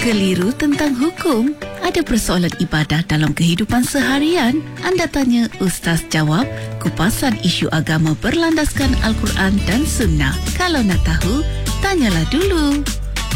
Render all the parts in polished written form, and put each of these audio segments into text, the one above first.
Keliru tentang hukum? Ada persoalan ibadah dalam kehidupan seharian? Anda tanya, Ustaz jawab. Kupasan isu agama berlandaskan Al-Quran dan Sunnah. Kalau nak tahu, tanyalah dulu.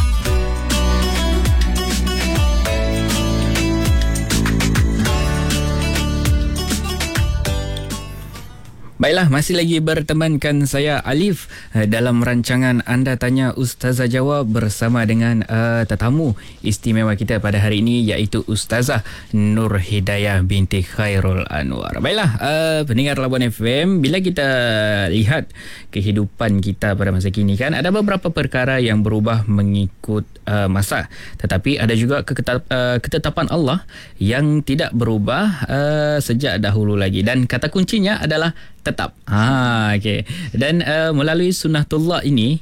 Baiklah, masih lagi bertemankan saya Alif dalam rancangan Anda Tanya Ustazah Jawab bersama dengan tetamu istimewa kita pada hari ini, iaitu Ustazah Nur Hidayah binti Khairul Anwar. Baiklah, pendengar Labuan FM, bila kita lihat kehidupan kita pada masa kini kan, ada beberapa perkara yang berubah mengikut masa, tetapi ada juga ketetapan Allah yang tidak berubah sejak dahulu lagi, dan kata kuncinya adalah tetap. Okey. Dan melalui sunnatullah ini,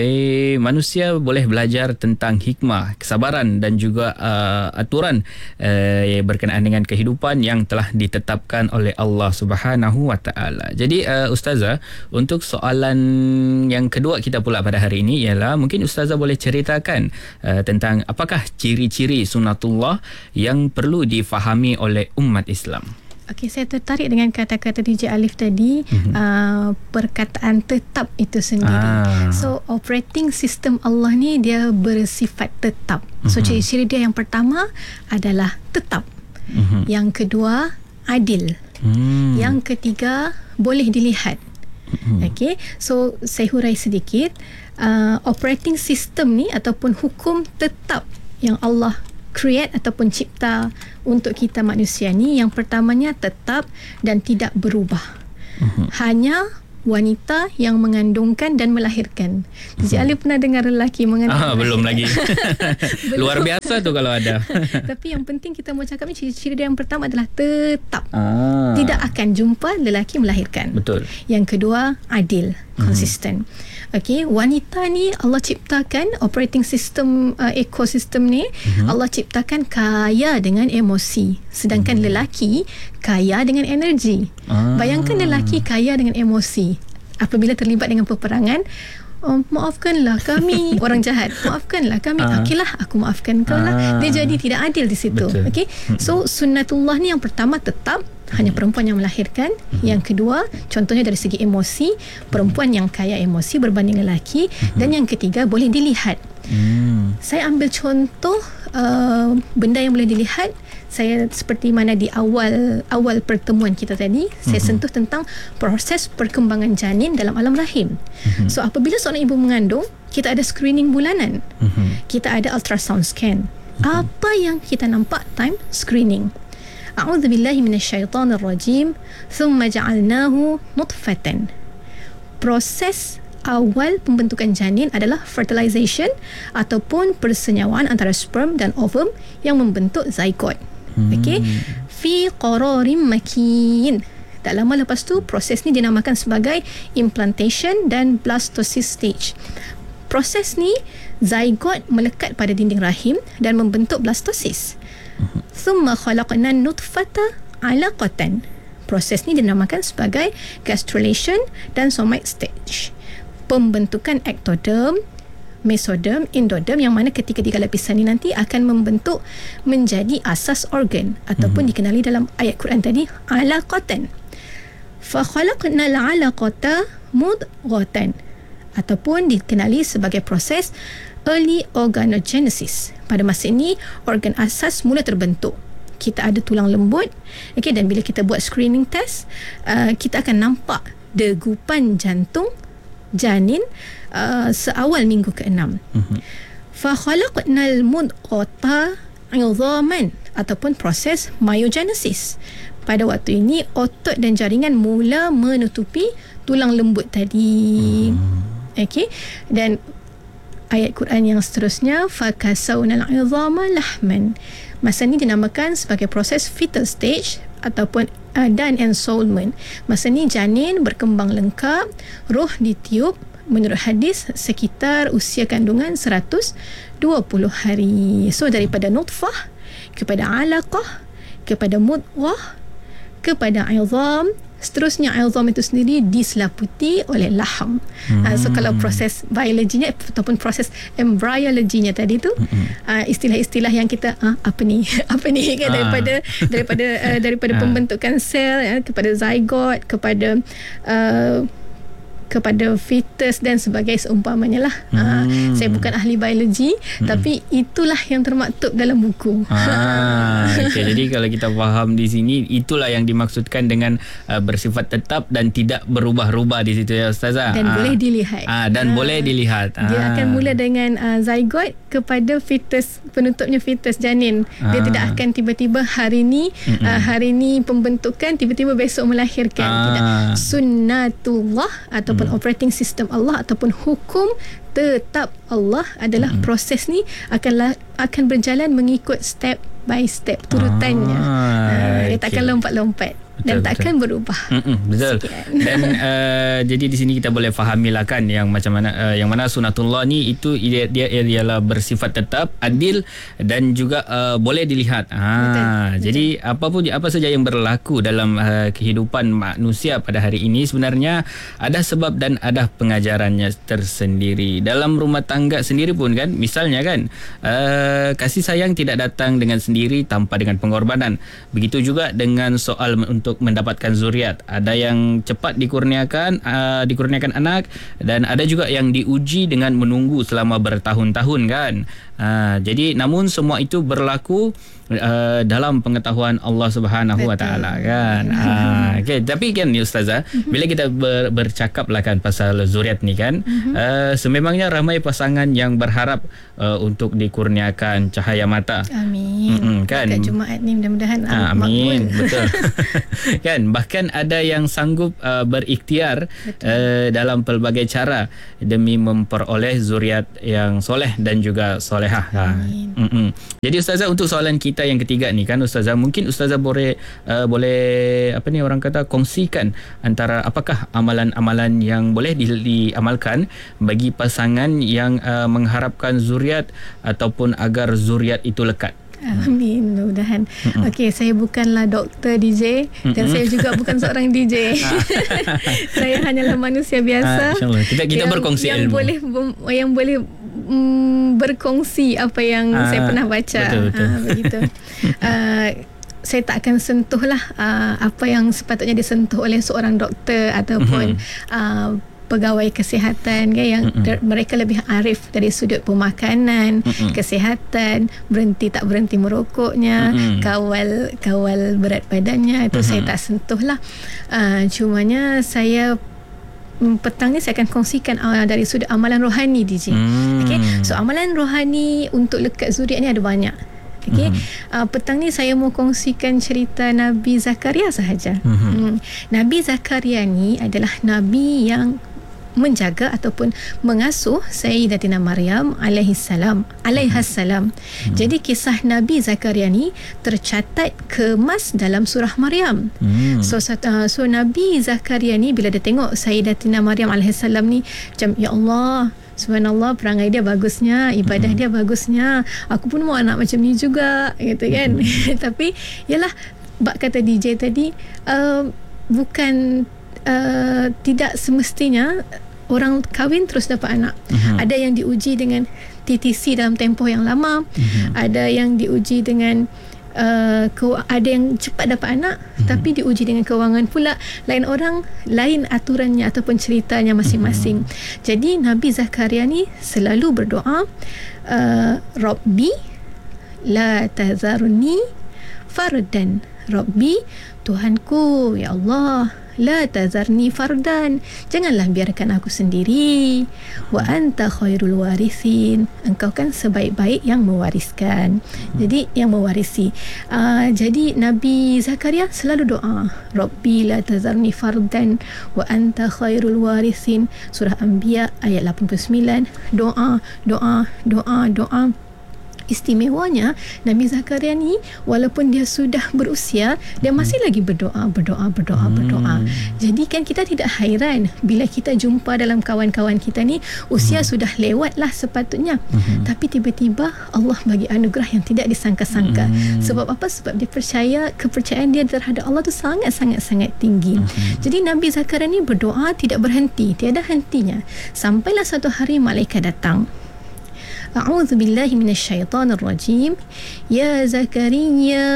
manusia boleh belajar tentang hikmah, kesabaran dan juga aturan berkenaan dengan kehidupan yang telah ditetapkan oleh Allah Subhanahu Wa Taala. Jadi Ustazah, untuk soalan yang kedua kita pula pada hari ini ialah, mungkin Ustazah boleh ceritakan tentang apakah ciri-ciri sunnatullah yang perlu difahami oleh umat Islam. Okey, saya tertarik dengan kata-kata DJ Alif tadi, perkataan tetap itu sendiri. So, operating system Allah ni dia bersifat tetap. So, ciri-ciri dia yang pertama adalah tetap. Yang kedua, adil. Yang ketiga, boleh dilihat. Okey, so saya hurai sedikit. Operating system ni ataupun hukum tetap yang Allah create ataupun cipta untuk kita manusia ni, yang pertamanya tetap dan tidak berubah. Hanya wanita yang mengandungkan dan melahirkan. Jadi Alif pernah dengar lelaki mengandung? Belum lagi. Luar biasa tu kalau ada. Tapi yang penting kita mau cakap ni, ciri-ciri dia yang pertama adalah tetap. Tidak akan jumpa lelaki melahirkan. Betul. Yang kedua, adil, konsisten. Okey, wanita ni Allah ciptakan operating system, ekosistem ni Allah ciptakan kaya dengan emosi, sedangkan lelaki kaya dengan energi. Bayangkan lelaki kaya dengan emosi, apabila terlibat dengan peperangan, maafkanlah kami orang jahat, maafkanlah kami, okeylah aku maafkan kau lah. Dia jadi tidak adil di situ. Okey, so sunnatullah ni yang pertama tetap, hanya perempuan yang melahirkan. Yang kedua, contohnya dari segi emosi, perempuan yang kaya emosi berbanding lelaki. Dan yang ketiga, boleh dilihat. Saya ambil contoh benda yang boleh dilihat. Saya seperti mana di awal pertemuan kita tadi, saya sentuh tentang proses perkembangan janin dalam alam rahim. So apabila seorang ibu mengandung, kita ada screening bulanan. Kita ada ultrasound scan. Apa yang kita nampak time screening? A'udzubillahi minasyaitonirrajim. Thumma ja'alnahu nutfatan. Proses awal pembentukan janin adalah fertilization ataupun persenyawaan antara sperm dan ovum yang membentuk zygote. Okey, fi qararim makin. Tak lama lepas tu, proses ni dinamakan sebagai implantation dan blastocyst stage. Proses ni, zygote melekat pada dinding rahim dan membentuk blastocyst. Thumma khalaqna nutfata 'alaqatan. Proses ni dinamakan sebagai gastrulation dan somite stage. Pembentukan ektoderm, mesoderm, endoderm, yang mana ketiga-tiga lapisan ni nanti akan membentuk menjadi asas organ ataupun dikenali dalam ayat Quran tadi, 'alaqatan. Fa khalaqna al-'alaqata mudghatan, ataupun dikenali sebagai proses early organogenesis. Pada masa ini, organ asas mula terbentuk. Kita ada tulang lembut. Okay, dan bila kita buat screening test, kita akan nampak degupan jantung janin seawal minggu ke-6. Fa khalaqnal mudghata 'idhaman, ataupun proses myogenesis. Pada waktu ini, otot dan jaringan mula menutupi tulang lembut tadi. Okey, dan ayat Quran yang seterusnya, fakasawnal 'idhama lahman. Masa ni dinamakan sebagai proses fetal stage ataupun dan ensoulment. Masa ni janin berkembang lengkap, roh ditiup menurut hadis sekitar usia kandungan 120 hari. So daripada nutfah kepada alaqah, kepada mudghah, kepada 'idham, seterusnya izam itu sendiri diselaputi oleh laham. So kalau proses biologinya ataupun proses embryologinya tadi tu, istilah-istilah yang kita apa ni kan, daripada pembentukan sel kepada zygote, kepada fetus dan sebagainya seumpamanya lah. Saya bukan ahli biologi, tapi itulah yang termaktub dalam buku. Okay, jadi kalau kita faham di sini, itulah yang dimaksudkan dengan bersifat tetap dan tidak berubah-ubah di situ ya Ustazah. Dan boleh dilihat. Boleh dilihat. Dia akan mula dengan zygote kepada fetus, penutupnya fetus janin. Dia tidak akan tiba-tiba hari ni pembentukan, tiba-tiba besok melahirkan. Tidak. Sunnatullah ataupun operating system Allah ataupun hukum tetap Allah adalah proses ni akan berjalan mengikut step by step turutannya. Dia takkan lompat-lompat dan takkan berubah. Betul. Dan jadi di sini kita boleh fahamilah kan yang macam mana yang mana sunatullah ni itu dia ialah bersifat tetap, adil dan juga boleh dilihat. Jadi apa saja yang berlaku dalam kehidupan manusia pada hari ini sebenarnya ada sebab dan ada pengajarannya tersendiri. Dalam rumah tangga sendiri pun kan, misalnya kan, kasih sayang tidak datang dengan sendiri tanpa dengan pengorbanan. Begitu juga dengan soal untuk mendapatkan zuriat. Ada yang cepat dikurniakan anak dan ada juga yang diuji dengan menunggu selama bertahun-tahun kan. Jadi namun semua itu berlaku dalam pengetahuan Allah Subhanahu Wa Taala kan. Okay, tapi kan ni Ustazah, bila kita bercakap lah kan pasal zuriat ni kan, sememangnya ramai pasangan yang berharap untuk dikurniakan cahaya mata. Amin. Kan? Kat Jumaat ni mudah-mudahan amin. makbul. Betul. Kan, bahkan ada yang sanggup berikhtiar dalam pelbagai cara demi memperoleh zuriat yang soleh dan juga solehah. Jadi Ustazah, untuk soalan kita yang ketiga ni kan Ustazah, mungkin Ustazah boleh apa ni orang kata kongsikan antara apakah amalan-amalan yang boleh diamalkan bagi pasangan yang mengharapkan zuriat ataupun agar zuriat itu lekat. Amin, mudah-mudahan. Okey, saya bukanlah doktor DJ dan saya juga bukan seorang DJ. Saya hanyalah manusia biasa. InsyaAllah kita berkongsi yang ilmu. Yang boleh berkongsi apa yang saya pernah baca. Betul. Begitu. Saya tak akan sentuhlah apa yang sepatutnya disentuh oleh seorang doktor ataupun pegawai kesihatan kan, yang mereka lebih arif dari sudut pemakanan, kesihatan, berhenti tak berhenti merokoknya, kawal berat badannya, itu saya tak sentuh lah. Cumanya saya petang ni saya akan kongsikan dari sudut amalan rohani DJ. Okay? So amalan rohani untuk lekat zuriat ni ada banyak. Okay. Petang ni saya mau kongsikan cerita Nabi Zakaria sahaja. Nabi Zakaria ni adalah Nabi yang menjaga ataupun mengasuh Sayyidatina Maryam alaihassalam. Jadi kisah Nabi Zakaria ni tercatat kemas dalam surah Maryam. So Nabi Zakaria ni bila dia tengok Sayyidatina Maryam alaihissalam ni macam, ya Allah, subhanallah, perangai dia bagusnya, ibadah dia bagusnya, aku pun mau anak macam ni juga gitu kan. Tapi yalah, bak kata DJ tadi, bukan tidak semestinya orang kahwin terus dapat anak. Ada yang diuji dengan TTC dalam tempoh yang lama, ada yang diuji dengan ada yang cepat dapat anak tapi diuji dengan kewangan pula. Lain orang, lain aturannya ataupun ceritanya masing-masing. Jadi Nabi Zakaria ni selalu berdoa, Rabbi la tazarni fardan. Rabbi, Tuhanku, ya Allah, la tazarni fardan, janganlah biarkan aku sendiri. Wa anta khairul warithin, engkau kan sebaik-baik yang mewariskan. Jadi yang mewarisi. Jadi Nabi Zakaria selalu doa, Rabbi la tazarni fardan wa anta khairul warithin. Surah Anbiya ayat 89. Doa. Istimewanya Nabi Zakaria ni walaupun dia sudah berusia, dia masih lagi berdoa. Jadi kan kita tidak hairan bila kita jumpa dalam kawan-kawan kita ni usia sudah lewat lah sepatutnya, tapi tiba-tiba Allah bagi anugerah yang tidak disangka-sangka. Sebab apa? Sebab dia percaya, kepercayaan dia terhadap Allah tu sangat tinggi. Jadi Nabi Zakaria ni berdoa tidak berhenti, tiada hentinya, sampailah satu hari malaikat datang. A'udzu billahi minasyaitonir rajim. Ya Zakaria,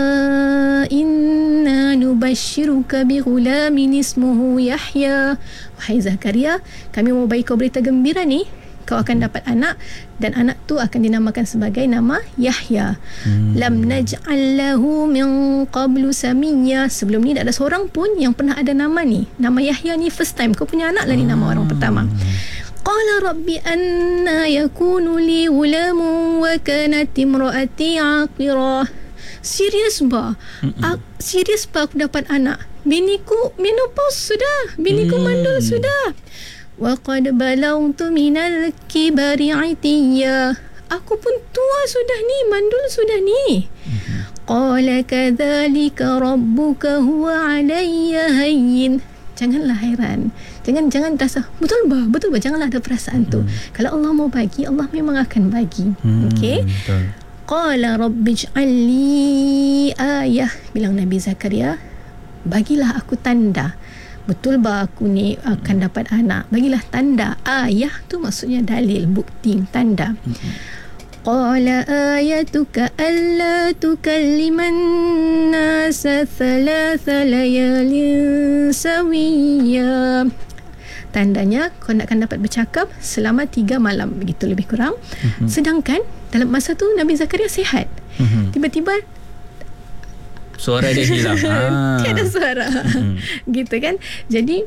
inna nubashshiruka bighulamin ismuhu Yahya. Wahai Zakaria, kami mau bagi kau berita gembira ni, kau akan dapat anak, dan anak tu akan dinamakan sebagai nama Yahya. Lam naj'al lahu min qablu samiyya. Sebelum ni tak ada seorang pun yang pernah ada nama ni. Nama Yahya ni first time kau punya anak lah ni, nama orang pertama. Qala rabbi anna yakunu li ghulamun wa kanat imraati aqira. Serius ba? Serius ba aku dapat anak? Biniku menopause sudah. Biniku mandul sudah. Wa qad balagtu minal kibari itiya. Aku pun tua sudah ni, mandul sudah ni. Qala kadzalika rabbuka huwa alayya hayyin. Janganlah hairan. Jangan rasa betul ba, janganlah ada perasaan tu. Kalau Allah mau bagi, Allah memang akan bagi. Okey. Qala rabbij'alli ayah, bilang Nabi Zakaria, bagilah aku tanda. Betul ba aku ni akan dapat anak? Bagilah tanda. Ayah tu maksudnya dalil, bukti, tanda. Qala ayatuka alla tukalliman nasa thalatha layalin sawiyya. Tandanya kau nak akan dapat bercakap selama 3 malam, begitu lebih kurang. Sedangkan dalam masa tu Nabi Zakaria sihat. Tiba-tiba suara dia hilang. Tiada suara. Gitu kan. Jadi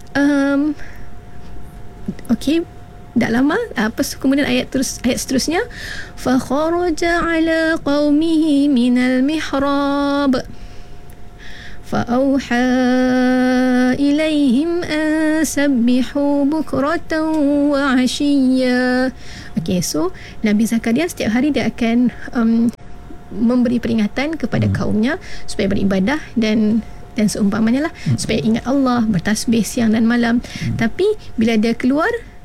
okey, tak lama kemudian ayat seterusnya, fa kharaja ala qaumihi minal mihrab fa auha ilaihim an sabbihu bukratan wa ashiyya. Okey, so Nabi Zakaria setiap hari dia akan memberi peringatan kepada kaumnya supaya beribadah dan seumpamanya lah, supaya ingat Allah, bertasbih siang dan malam. Tapi bila dia keluar,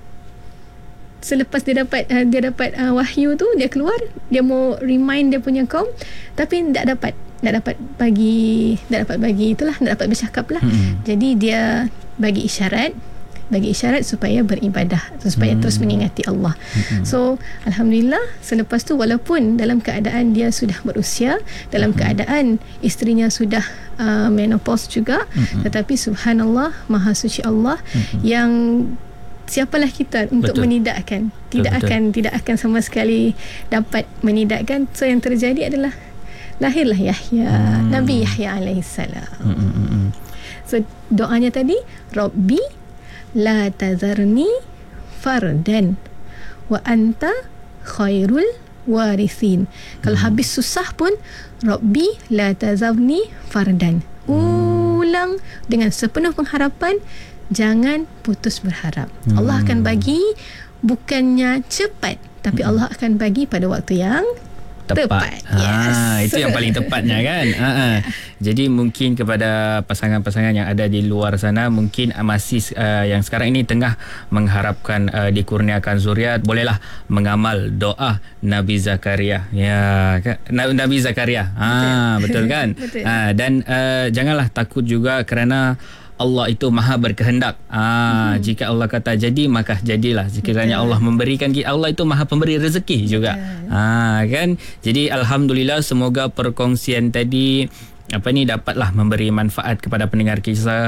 selepas dia dapat wahyu tu, dia keluar, dia mau remind dia punya kaum, tapi tak dapat bagi itulah, tak dapat bercakap lah. Jadi dia bagi isyarat supaya beribadah, supaya terus mengingati Allah. So alhamdulillah, selepas tu walaupun dalam keadaan dia sudah berusia, dalam keadaan isterinya sudah menopause juga, tetapi subhanallah, maha suci Allah, yang siapalah kita untuk menidakkan? Tidak akan sama sekali dapat menidakkan. So yang terjadi adalah lahirlah Yahya, Nabi Yahya alaihissalam. So doanya tadi, Rabbi la tazarni fardan wa anta khairul warithin. Kalau habis susah pun, Rabbi la tazarni fardan. Ulang dengan sepenuh pengharapan, jangan putus berharap. Allah akan bagi, bukannya cepat, tapi Allah akan bagi pada waktu yang tepat. Yes. Itu yang paling tepatnya kan. Jadi mungkin kepada pasangan-pasangan yang ada di luar sana, mungkin masih yang sekarang ini tengah mengharapkan dikurniakan zuriat, bolehlah mengamal doa Nabi Zakaria. Ya, Nabi Zakaria. Betul kan? Betul. Dan janganlah takut juga, kerana Allah itu maha berkehendak. Jika Allah kata jadi, maka jadilah. Sekiranya Allah memberikan, Allah itu maha pemberi rezeki juga. Kan? Jadi alhamdulillah, semoga perkongsian tadi dapatlah memberi manfaat kepada pendengar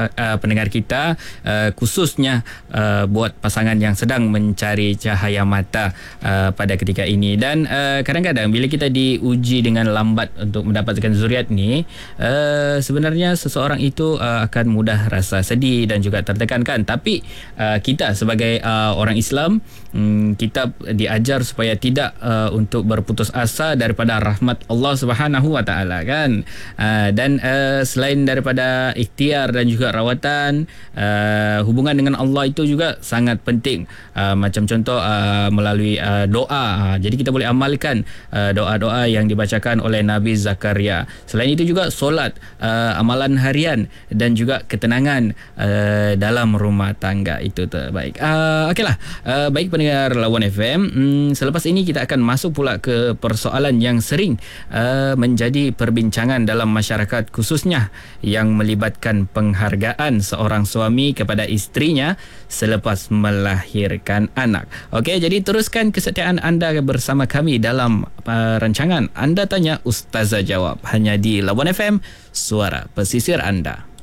kita, khususnya buat pasangan yang sedang mencari cahaya mata pada ketika ini. Dan kadang-kadang bila kita diuji dengan lambat untuk mendapatkan zuriat ni, sebenarnya seseorang itu akan mudah rasa sedih dan juga tertekankan. Tapi kita sebagai orang Islam, kita diajar supaya tidak untuk berputus asa daripada rahmat Allah Subhanahu Wa Taala kan. Dan selain daripada ikhtiar dan juga rawatan, hubungan dengan Allah itu juga sangat penting. Macam contoh melalui doa. Jadi kita boleh amalkan doa-doa yang dibacakan oleh Nabi Zakaria. Selain itu juga solat, amalan harian dan juga ketenangan dalam rumah tangga itu terbaik. Okeylah, baik pendengar Lawan FM, selepas ini kita akan masuk pula ke persoalan yang sering menjadi perbincangan dalam masyarakat, khususnya yang melibatkan penghargaan seorang suami kepada isterinya selepas melahirkan anak. Okey, jadi teruskan kesetiaan anda bersama kami dalam rancangan Anda Tanya Ustazah Jawab, hanya di Lawan FM, suara pesisir anda.